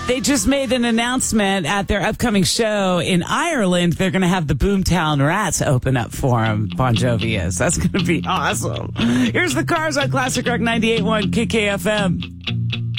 They just made an announcement at their upcoming show in Ireland. They're going to have the Boomtown Rats open up for them. Bon Jovi is. That's going to be awesome. Here's the Cars on Classic Rock 98.1 KKFM.